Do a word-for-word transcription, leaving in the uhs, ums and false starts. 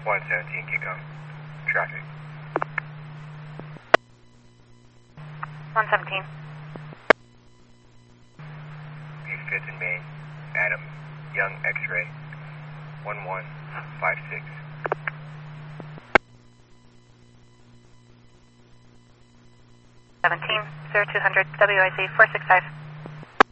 one seventeen, keep going. Traffic. one seventeen. Be fifth in Main. Adam Young X-ray. one one five six. seventeen, zero two hundred, W I Z four six five.